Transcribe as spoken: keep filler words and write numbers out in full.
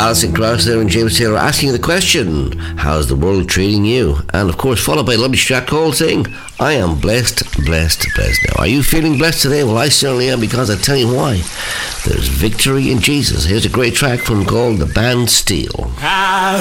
Alison Krauss there and James Taylor asking you the question, how's the world treating you? And of course followed by a lovely Jack Cole saying, I am blessed, blessed, blessed. Now, are you feeling blessed today? Well, I certainly am, because I tell you why. There's victory in Jesus. Here's a great track from called The Band Steel.